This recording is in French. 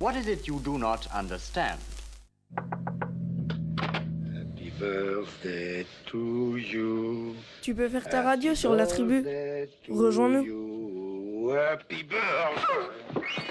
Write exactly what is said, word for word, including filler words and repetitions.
What is it you do not understand? Happy birthday to you. Tu peux faire ta radio sur la tribu. Rejoins-nous. Happy birthday.